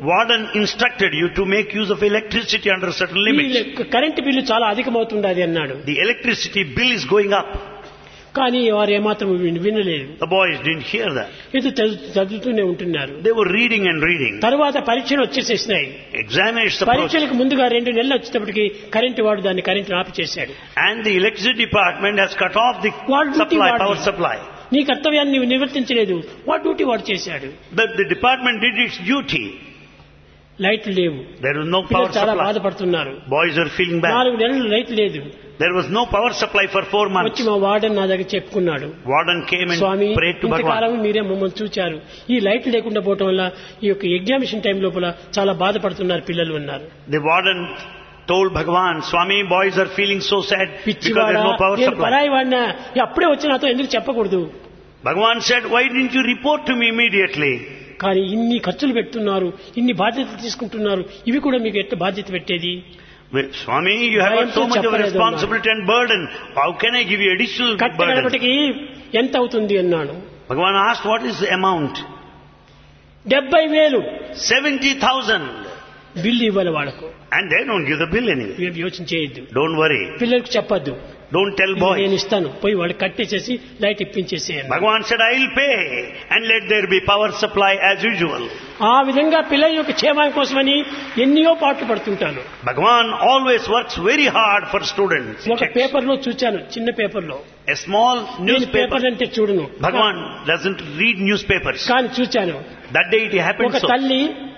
Warden instructed you to make use of electricity under certain limits. Current bill చాలా అధికమవుతుండాలి అన్నాడు. The electricity bill is going up. కానీ వారు ఏమాత్రం వినలేదు. The boys didn't hear that. ఇది చదువుతూనే ఉంటున్నారు. They were reading and reading. తర్వాత పరీక్షలు వచ్చేసేసినాయి. Examinations approached. పరీక్షలకు ముందుగా 2 నెలలు వచ్చేటప్పటికి కరెంటు వాడు దాన్ని కరెంటు ఆఫ్ చేశాడు. And the electricity department has cut off the supply, power supply. నీ కర్తవ్యాన్ని నీవు నిర్వర్తించలేదు. వాట్ డ్యూటీ వాడు చేశాడు. The department did its duty. లైట్లు లేవు. There was no power చాలా supply. బాధపడుతున్నారు. Boys are feeling bad. 4 నెలలు లైట్ లేదు. There was no power supply for 4 months. వచ్చి మా వార్డెన్ నా దగ్గర చెప్పుకున్నాడు. Warden came and Swamy prayed to ఇంతకాలం Bhagavan. మీరే మమ్మల్ని చూచారు. ఈ లైట్ లేకుండా పోవటం వల్ల ఈ యొక్క ఎగ్జామినేషన్ టైం లోపల చాలా బాధపడుతున్నారు పిల్లలు అన్నారు. The warden told Bhagavan, Swami, boys are feeling so sad because there is no power నేను supply. పరాయి వాడినా అప్పుడే వచ్చి నాతో ఎందుకు చెప్పకూడదు. Bhagavan said, why didn't you report to me immediately? కానీ ఇన్ని ఖర్చులు పెడుతున్నారు, ఇన్ని బాధ్యతలు తీసుకుంటున్నారు, ఇవి కూడా మీకు ఎట్లా బాధ్యత పెట్టేది. Well, Swami, you have got so much of responsibility and burden. How can I give you additional burden? కట్టగడపటికి ఎంత అవుతుంది అన్నాడు. Bhagavan asked, what is the amount? 70,000 70,000. Bill ఇవ్వాలి వాళ్ళకు. And they don't give the bill anyway. మీరు యోచన చేయొద్దు. Don't worry. పిల్లలకు చెప్పొద్దు. Don't tell boys. నేను ఇస్తాను, పోయి వాళ్ళు కట్టేసేసి light ఇప్పించేసేయాలి. Bhagavan said, I will pay and let there be power supply as usual. ఆ విధంగా పిల్లల యొక్క క్షేమం కోసమని ఎన్నో పాటలు పడుతుంటాను. Bhagavan always works very hard for students. ఒక పేపర్ లో చూచాను, చిన్న పేపర్ లో. A small newspaper. పేపర్ అంటే చూడను. Bhagavan doesn't read newspapers. కానీ చూచాను. That day it happened ఒక so. తల్లి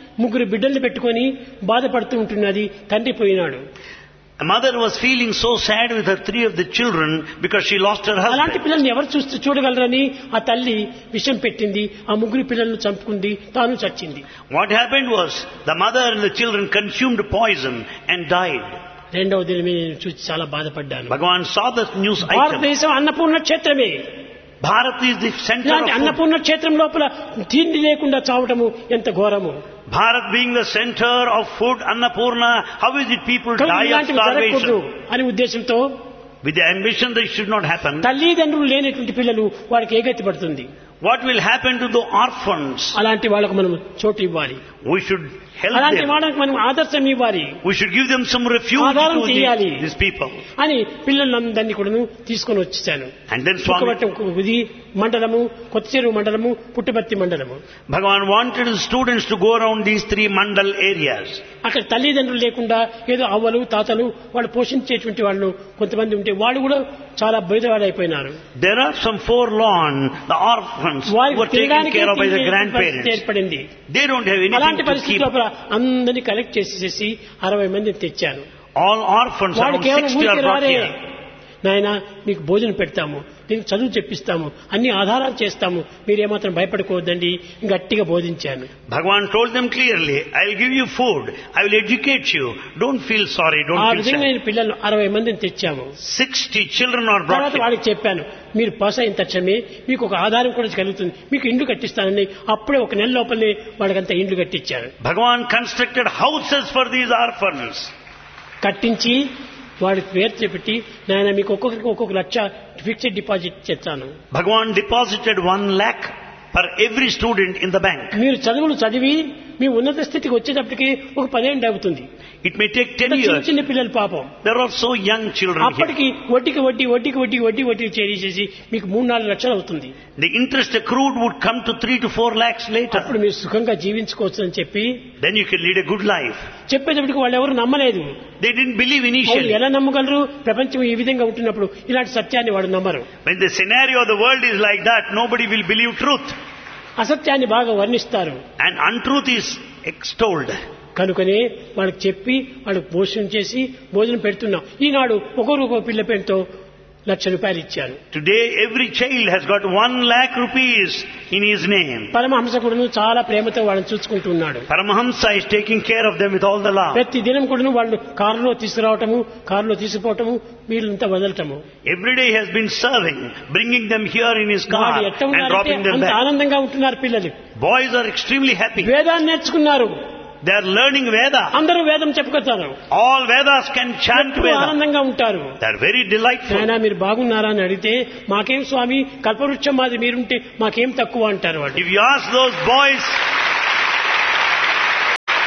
3 బిడ్డల్ని పెట్టుకొని బాధపడుతూ ఉంటున్నది. తండ్రి పోయినాడు. A mother was feeling so sad with her 3 of the children because she lost her అలాంటి husband. పిల్లల్ని ఎవరు చూడగలరని ఆ తల్లి విషం పెట్టింది. ఆ 3 పిల్లలను చంపుకుంది, తాను చచ్చింది. What happened was the mother and the children consumed poison and died. రెండవ దినమే నేను చూసి చాలా బాధపడ్డాను. Bhagavan saw the news item. భారతదేశం Annapurna క్షేత్రమే. Bharat is the center ఇలాంటి of food. అన్నపూర్ణ క్షేత్రం లోపల తిండి లేకుండా చావటము ఎంత ఘోరము. Bharat being the center of food, Annapurna, how is it people die of ఇలాంటివి జరగకూడదు starvation? అనే ఉద్దేశంతో With the ambition that it should not happen. తల్లిదండ్రులు లేనటువంటి పిల్లలు వారికి ఏ గతి పడుతుంది. What will happen to the orphans? అలాంటి వాళ్ళకు మనం చోటు ఇవ్వాలి. We should help అలాంటి them. వాళ్ళకి మనం ఆదర్శం ఇవ్వాలి. We should give them some refuge ఆధారం to చేయాలి these people. అని పిల్లలందరినీ కూడా తీసుకొని వచ్చేసాను. And then Swami, ఇది మండలము, కొత్త చెరువు మండలము, పుట్టపర్తి మండలము. Bhagavan wanted the students to go around these 3 mandal areas. అక్కడ తల్లిదండ్రులు లేకుండా ఏదో అవ్వలు తాతలు వాళ్ళు పోషించేటువంటి వాళ్ళు కొంతమంది ఉంటే వాళ్ళు కూడా చాలా బయటవాడైపోయినారు. There are some forlorn, the orphans who were taken care of by the grandparents. ఏర్పడింది. They don't have anything అలాంటి to పరిస్థితి keep. లోపల అందరినీ కలెక్ట్ చేసేసి 60 మందిని తెచ్చాను. All orphans, వాళ్ళు around కేవలం 60 are ఊరికి brought రారే, here. నాయన మీకు భోజనం పెడతాము, నీకు చదువు చెప్పిస్తాము, అన్ని ఆధారాలు చేస్తాము, మీరేమాత్రం భయపడుకోవద్దండి గట్టిగా బోధించాను. Bhagavan told them clearly, I will give you food, I will educate you, don't feel sorry, ఆ don't feel విధంగా sad. నేను పిల్లలు 60 మందిని తెచ్చాము. 60 children are brought తర్వాత here. వాళ్ళకి చెప్పాను, మీరు పాస్ అయిన తక్షణమే మీకు ఒక ఆధారం కూడా కలుగుతుంది, మీకు ఇండ్లు కట్టిస్తానని అప్పుడే 1 నెల లోపలనే వాళ్ళకంతా ఇండ్లు కట్టించారు. Bhagavan constructed houses for these orphans. కట్టించి వాడికి పేరు పెట్టి నాయన మీకు ఒక్కొక్కరికి 1 లక్ష ఫిక్స్డ్ డిపాజిట్ చేస్తాను. Bhagavan deposited 1 lakh per every student in the bank. మీరు చదువులు చదివి మీ ఉన్నత స్థితికి వచ్చేటప్పటికి ఒక 10 ఏళ్ళు అవుతుంది. It may take 10 చిన్న years. చిన్న పిల్లలు పాపం There are so young children here. అప్పటికి వడ్డీకి చేసేసి మీకు 3-4 లక్షలు అవుతుంది. The interest accrued would come to 3 to 4 lakhs later. అప్పుడు మీరు సుఖంగా జీవించుకోవచ్చు అని చెప్పి Then you can lead a good life. చెప్పేటప్పటికి వాళ్ళు ఎవరు నమ్మలేదు. They didn't believe వాళ్ళు initially. ఎలా నమ్మగలరు? ప్రపంచం ఈ విధంగా ఉంటున్నప్పుడు ఇలాంటి సత్యాన్ని వాడు నమ్మరు. When the scenario of the world is like that, nobody will believe truth. అసత్యాన్ని బాగా వర్ణిస్తారు. And untruth is extolled. కనుకనే వాళ్ళకి చెప్పి వాళ్ళకి పోషణ చేసి భోజనం పెడుతున్నాం. ఈనాడు ఒక్కొక్క పిల్ల పేరుతో ₹1,00,000 ఇచ్చారు. Today every child has got 1 lakh rupees in his name. పరమహంసకుడును చాలా ప్రేమతో వాళ్ళని చూసుకుంటున్నాడు. Paramahamsa is taking care of them with all the love. ప్రతి దినం కూడా వాళ్ళు కారులో తీసుకురావటము, కారులో తీసుకుపోవటము, వీళ్ళంతా వదలటము. Every day he has been serving, bringing them here in his car వాళ్ళు ఎట్లా and dropping them అంత back. ఆనందంగా ఉంటున్నారు పిల్లలు. Boys are extremely happy. వేదాన్ని నేర్చుకున్నారు. They are learning Veda. అందరూ వేదం చెప్పుకొస్తారు. All Vedas can chant Veda. ఆనందంగా ఉంటారు. They are very delightful. నాయనా మీరు బాగున్నారా అని అడిగితే మాకేం స్వామి కల్పవృక్షం మాది మీరుంటే మాకేం తక్కువ అంటారు వాళ్ళు. If you ask those boys,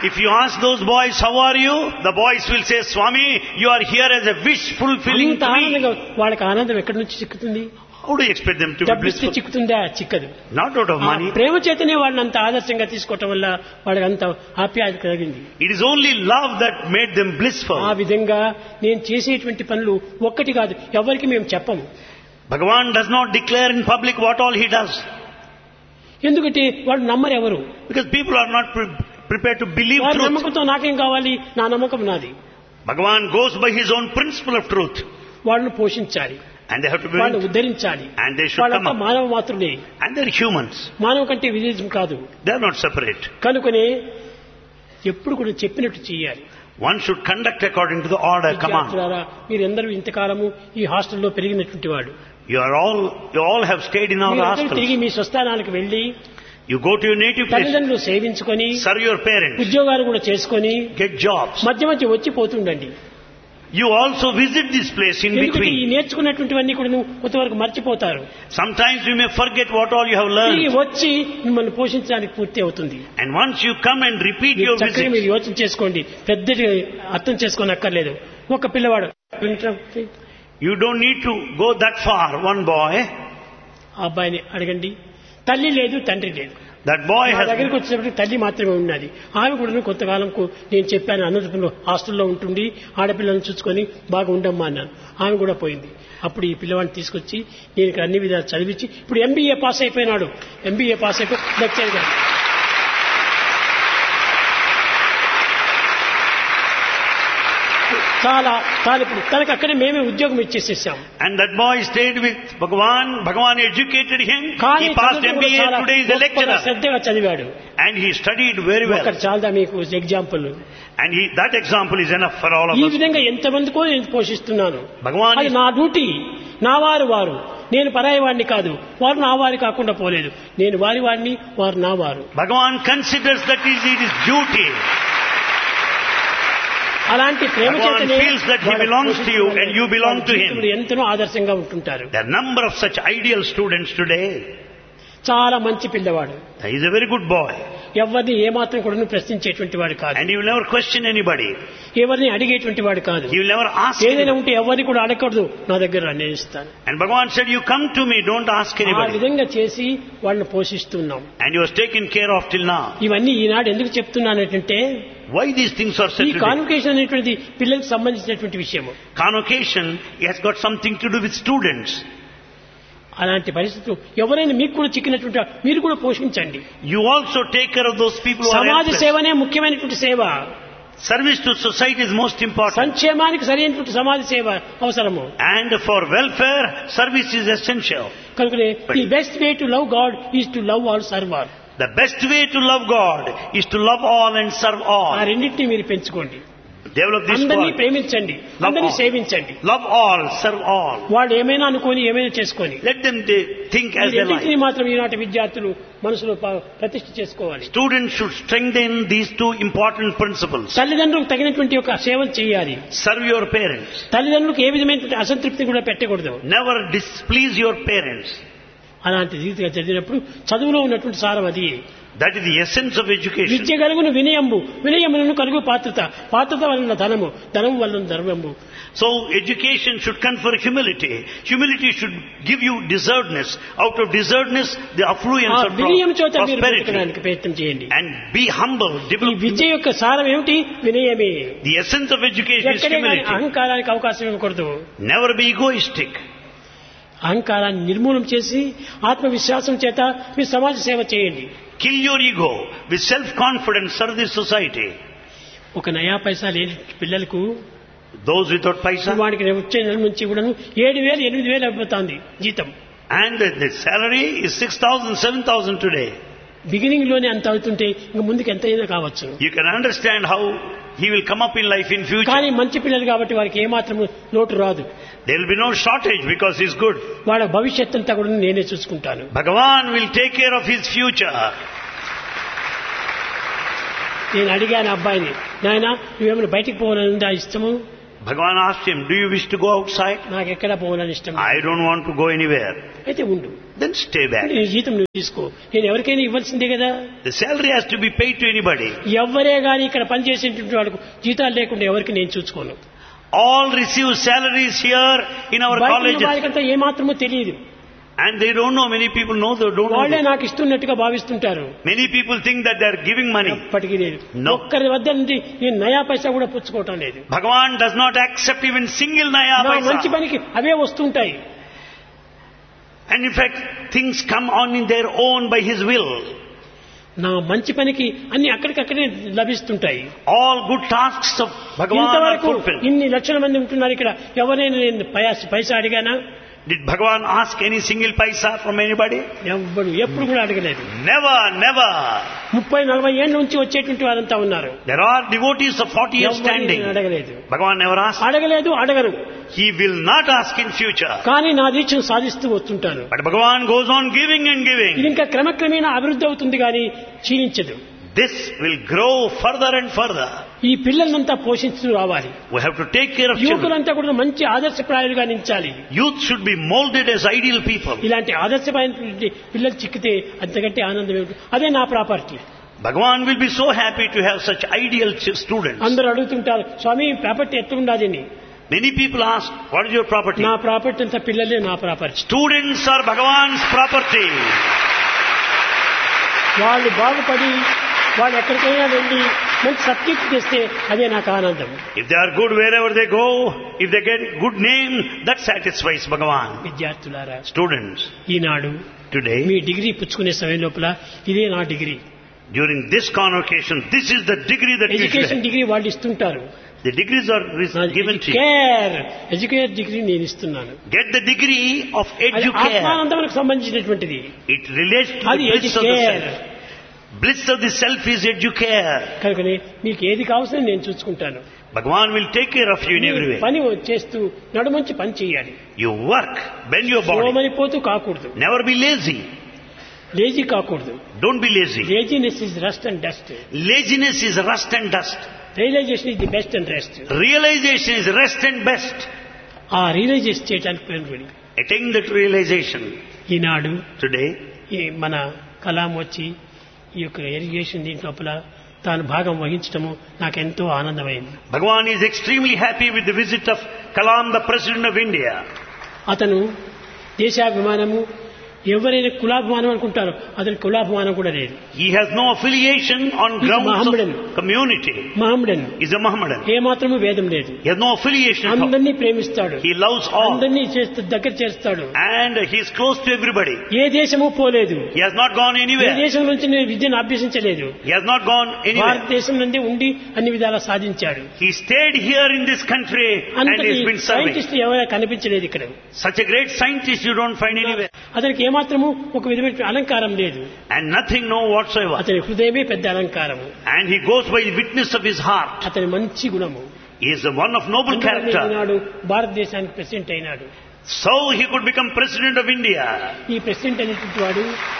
If you ask those boys, how are you? The boys will say, Swami, you are here as a wish fulfilling అంత tree. ఆనందంగా వాళ్ళకి ఆనందం ఎక్కడి నుంచి చిక్కుతుంది? How do you expect them to be డబ్బిస్తే blissful? చిక్కుతుందా? చిక్కదు. Not out of ఆ money. ప్రేమ చేతనే వాళ్ళని అంత ఆదర్శంగా తీసుకోవటం వల్ల వాళ్ళకి అంత ఆప్యాయత కలిగింది. It is only love that made them blissful. ఆ విధంగా నేను చేసేటువంటి పనులు ఒక్కటి కాదు, ఎవరికి మేము చెప్పము. Bhagavan does not declare in public what all he does. ఎందుకంటే వాళ్ళు నమ్మరు ఎవరు. Because people are not prepared to believe వారి truth. నమ్మకంతో నాకేం కావాలి, నా నమ్మకం నాది. Bhagavan goes by his own principle of truth. వాళ్ళను పోషించాలి, And they have to be వాళ్ళని ఉద్ధరించాలి. and they should come వాళ్ళంతా up. మానవ మాత్రులే, And they're humans. మానవ కంటే విదేశం కాదు. They are not separate. కనుకనే ఎప్పుడు కూడా చెప్పినట్టు చేయాలి. One should conduct according to the order, command. విద్యార్థులారా, మీరందరూ ఇంతకాలము ఈ హాస్టల్లో పెరిగినటువంటి వాడు. You all have stayed in our మీరందరూ తిరిగి hostels. మీ స్వస్థానానికి వెళ్లి You go to your native place, తల్లిదండ్రులు సేవించుకొని serve your parents, ఉద్యోగాలు కూడా చేసుకొని get jobs. మధ్య మధ్య వచ్చి పోతుండండి. You also visit this place in ఎందుకంటే ఈ between. నేర్చుకున్నటువంటివన్నీ కూడా కొంతవరకు మర్చిపోతారు. Sometimes you may forget what all you have తిరిగి learned. వచ్చి మిమ్మల్ని పోషించడానికి పూర్తి అవుతుంది. And once you come and repeat మీరు your చక్కగా మీరు visit, యోచన చేసుకోండి, పెద్దగా అర్థం చేసుకొని అక్కర్లేదు. ఒక పిల్లవాడు you don't need to go that far. One boy, ఆ అబ్బాయిని అడగండి, తల్లి లేదు తండ్రి లేదు. that boy నా has దగ్గరికి వచ్చేటప్పటికి తల్లి మాత్రమే ఉన్నది. ఆమె కూడా కొంతకాలంకు నేను చెప్పాను, అనంతపురంలో హాస్టల్లో ఉంటుంది, ఆడపిల్లలను చూసుకొని బాగా ఉండమ్మా అన్నాను. ఆమె కూడా పోయింది. అప్పుడు ఈ పిల్లవాడిని తీసుకొచ్చి నేను ఇక్కడ అన్ని విధాలు చదివించి ఇప్పుడు ఎంబీఏ పాస్ అయిపోయినాడు. ఎంబీఏ పాస్ అయిపోయి లెక్చర్ గా చాలా ఇప్పుడు తనకు అక్కడే మేమే ఉద్యోగం ఇచ్చేసేసాం. and that boy stayed with Bhagavan. Bhagavan educated him. కానీ He passed చదువు కూడా MBA. చాలా Today is a గొప్పగా lecturer. శ్రద్ధగా చదివాడు. And he studied very well. ఒకటి చాలా మీకు example. And that example is enough for all of ఈ us. విధంగా ఎంతమందికో నేను పోషిస్తున్నాను. Bhagavan అది is, నా డ్యూటీ. నా వారు నేను పరాయి వాడిని కాదు, వారు నా వారి కాకుండా పోలేదు. నేను వారి వాడిని, వారు నా వారు. Bhagavan considers that it is his duty. అలాంటి ప్రేమ Bhagavan చేతనే feels that he belongs to you and you belong to him. వాళ్ళు ఎంతనో ఆదర్శంగా ఉంటుంటారు. There are a number of such ideal students today. చాలా మంచి పిల్లవాడు, He is a very good boy. ఎవరిని ఏమాత్రం కూడా ప్రశ్నించేటువంటి వాడు కాదు, And he will never question anybody. ఎవరిని అడిగేటువంటి వాడు కాదు. He will never ask ఏదైనా anybody. ఉంటే ఎవరిని కూడా అడగకూడదు, నా దగ్గర నేను ఇస్తాను. And Bhagavan said, you come to me, don't ask ఆ anybody. విధంగా చేసి వాళ్ళని పోషిస్తున్నాం. And he was taken care of till now. ఇవన్నీ ఈనాడు ఎందుకు చెప్తున్నానంటే Why these things are said ఈ today? కాన్వకేషన్ అనేటువంటి పిల్లలకు సంబంధించినటువంటి విషయము. Convocation has got something to do with students. అలాంటి పరిస్థితులు ఎవరైనా మీకు కూడా చిక్కినటువంటి మీరు కూడా పోషించండి. You also take care of those people who are సమాజ helpless. సేవనే ముఖ్యమైనటువంటి సేవ. Service to society is most important. సంక్షేమానికి సరైనటువంటి సమాజ సేవ అవసరము. And for welfare, service is essential. కనుకనే the best way to love God is to love all serve all. The best way to love God is to love all and serve ఆ all. రెండింటినీ మీరు పెంచుకోండి. Develop this అందరినీ quality. ప్రేమించండి, Love అందరినీ all. సేవించండి. Love all, serve all. వాళ్ళు ఏమైనా అనుకొని ఏమైనా చేసుకొని Let them think ఈ as they రెండింటినీ like. మాత్రం ఈనాటి విద్యార్థులు మనసులో ప్రతిష్ఠ చేసుకోవాలి. Students should strengthen these two important principles. తల్లిదండ్రులకు తగినటువంటి ఒక సేవను చేయాలి. Serve your parents. తల్లిదండ్రులకు ఏ విధమైనటువంటి అసంతృప్తి కూడా పెట్టకూడదు. Never displease your parents. అలాంటి రీతిగా చదివినప్పుడు చదువులో ఉన్నటువంటి సారం అది. That is the essence of education. విద్య కలుగును వినయంబు, వినయములను కలుగు పాత్రత, పాత్రత వలన ధనము, ధనము వలన ధర్మము. So education should confer humility. Humility should give you deservedness. Out of deservedness, the ఆ affluence of వినయం చేత మీరు prosperity. బ్రతకడానికి ప్రయత్నం చేయండి. And be humble. ఈ Develop. విద్య యొక్క సారం ఏమిటి? వినయమే. The essence of education is ఎక్కడే కానీ humility. అహంకారానికి అవకాశం ఇవ్వకూడదు. Never be egoistic. అహంకారాన్ని నిర్మూలన చేసి ఆత్మవిశ్వాసం చేత మీ సమాజ సేవ చేయండి. Kill your ego. With self-confidence, serve this society. ఒక నయా పైసా లేని పిల్లలకు Those without paisa. వాడికి వచ్చే నెల నుంచి కూడా 7,000 8,000 అయిపోతుంది జీతం. And the salary is 6,000, 7,000 today. Beginning లోనే అంత అవుతుంటే ఇంక ముందుకు ఎంత అయినా కావచ్చు. You can understand how he will come up in life in future. కానీ మంచి పిల్లలు కాబట్టి వారికి ఏమాత్రం లోటు రాదు. There will be no shortage because he is good. వాళ్ళ భవిష్యత్ అంతా కూడా నేనే చూసుకుంటాను. Bhagavan will take care of his future. నేను అడిగాను అబ్బాయిని, నాయన నువ్వేమైనా బయటికి పోవాలని ఉందా ఇష్టము? Bhagavan asked him, do you wish to go outside? నాకు ఎక్కడ పోవాలని ఇష్టం లేదు. I don't want to go anywhere. అయితే ఉండు, Then stay back. నీ జీతం నువ్వు తీసుకో, నేను ఎవరికైనా ఇవ్వాల్సిందే కదా. The salary has to be paid to anybody. ఎవరే గాని ఇక్కడ పనిచేసేటువంటి వాళ్ళకు జీతాలు లేకుండా ఎవరికి నేను చూసుకోను. All receive salaries here in our బయట colleges. వారికంతా ఏమాత్రమో తెలియదు. And they don't know, many people know, they don't వాళ్ళే know. నాకు ఇస్తున్నట్టుగా భావిస్తుంటారు. Many people think that they are giving money. ఎప్పటికీ లేదు. No. ఒక్కరి వద్ద నుండి నేను నయా పైసా కూడా పుచ్చుకోవటం లేదు. Bhagavan does not accept even single naya నా మంచి paisa. పనికి అవే వస్తుంటాయి. And in fact, things come on in their own by his will. నా మంచి పనికి అన్ని అక్కడికక్కడే లభిస్తుంటాయి. All good tasks of Bhagavan are ఇంతవరకు fulfilled. ఇన్ని లక్షల మంది ఉంటున్నారు ఇక్కడ, ఎవరైనా నేను పైసా అడిగానా? Did Bhagavan ask any single paisa from anybody? ఎవ్వడు ఎప్పుడు కూడా అడగలేదు. Never, never. 30-40 ఏళ్ళ నుంచి వచ్చేటువంటి వారంతా ఉన్నారు. There are devotees of 40 years standing. అడగలేదు. Bhagavan never asked. అడగలేదు, అడగరు. He will not ask in future. కానీ నా దీక్షను సాధిస్తూ వస్తుంటాను. But Bhagavan goes on giving and ఇది giving. ఇంకా క్రమక్రమేణా అభివృద్ధి అవుతుంది కానీ క్షీణించదు. This will grow further and further. ఈ పిల్లలంతా పోషిస్తూ రావాలి. We have to take care of children. యువకులంతా కూడా మంచి ఆదర్శప్రాయాలుగా నిలిచాలి. Youth should be molded as ideal people. ఇలాంటి ఆదర్శమైనటువంటి పిల్లలు చిక్కితే అంతకంటే ఆనందం ఏమిటి? అదే నా property. Bhagavan will be so happy to have such ideal students. అందరూ అడుగుతుంటారు, స్వామి property ఎట్లుండాలని. Many people ask, what is your property? నా ప్రాపర్టీ అంతా పిల్లలే నా property. Students are Bhagavan's property. వాళ్ళు బాగుపడి వాళ్ళు ఎక్కడికైనా వెళ్ళి మంచి సబ్జెక్ట్ చేస్తే అదే నాకు ఆనందం. If they are good wherever they go, if they get good name, that satisfies Bhagavan. విద్యార్థులారా, Students, ఈనాడు today, మీ డిగ్రీ పుచ్చుకునే సమయం లోపల ఇదే నా degree. during this convocation, this is the degree that you should education have. Degree వాళ్ళు ఇస్తుంటారు. The degrees are given to you. Educate degree నేను ఇస్తున్నాను. Get the degree of అది educare. ఆత్మానందములకు సంబంధించినటువంటిది. It relates to అది the bliss of the educare. self. Bliss of the self is educare. కనుకనే మీకు ఏది కావాల్సిన నేను చూసుకుంటాను. Bhagavan will take care of you in every way. పని చేస్తూ నడుమంచి పని చేయాలి. You work, bend your body. సోమరిపోతూ కాకూడదు, Never be lazy. లేజీ కాకూడదు. Don't be lazy. Laziness is rust and dust. Laziness is rust and dust. Realisation is the best and rest. Realization is rest and best. ఆ realisation చేయడానికి ప్రయత్నం. Attain that realization. Eenadu Today, ఈ మన కలాం వచ్చి ఈ యొక్క irrigation దీంట్లోపల తాను భాగం వహించడము నాకు ఎంతో ఆనందమైంది. Bhagavan is extremely happy with the visit of Kalam, the President of India. అతను దేశాభిమానము, ఎవరైనా కులాభిమానం అనుకుంటారు, అతని కులాభిమానం కూడా లేదు. He has no affiliation on grounds Mohammedan. of community. మహమ్మడన్ He is a Mohammedan. ఏ మాత్రము భేదం లేదు. He has no affiliation. అందరినీ ప్రేమిస్తాడు, He loves all. అందరినీ దగ్గర చేస్తాడు. And he is close to everybody. ఏ దేశము పోలేదు, He has not gone A anywhere. దేశం నుంచి నేను విద్యను అభ్యసించలేదు. He has not gone anywhere. భారతదేశం నుండి ఉండి అన్ని విధాలా సాధించాడు. He stayed here in this country and అంతటి has been serving. సైంటిస్ట్ ఎవరైనా కనిపించలేదు ఇక్కడ. Such a great scientist you don't find anywhere. అతనికి ఏమాత్రము ఒక విధమైన అలంకారం లేదు. And nothing, no whatsoever. అతని హృదయమే పెద్ద అలంకారము. And he goes by the witness of his heart. అతని మంచి గుణము. He is one of noble అందువల్ల character. ఈనాడు భారతదేశానికి ప్రెసిడెంట్ అయినాడు. So he could become President of India. ఈ ప్రెసిడెంట్ అనేటువంటి వాడు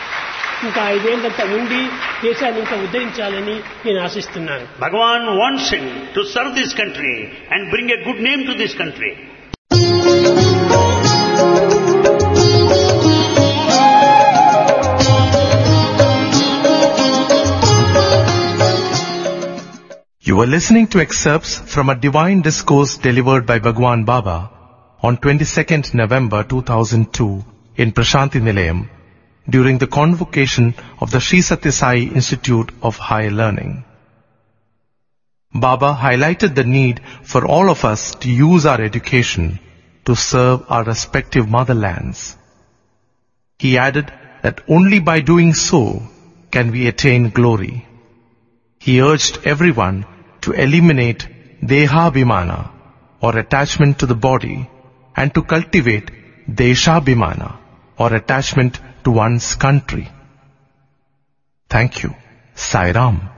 ఇంకా 5 ఏళ్ళంతా ఉండి దేశాన్ని ఇంకా ఉద్ధరించాలని నేను ఆశిస్తున్నాను. Bhagavan wants him to serve this country and bring a good name to this country. You are listening to excerpts from a divine discourse delivered by Bhagwan Baba on 22nd November 2002 in Prashanti Nilayam during the convocation of the Sri Satya Sai Institute of Higher Learning. Baba highlighted the need for all of us to use our education to serve our respective motherlands. He added that only by doing so can we attain glory. He urged everyone to eliminate Dehabhimana or attachment to the body and to cultivate Deshabhimana or attachment to one's country. Thank you. Sai Ram.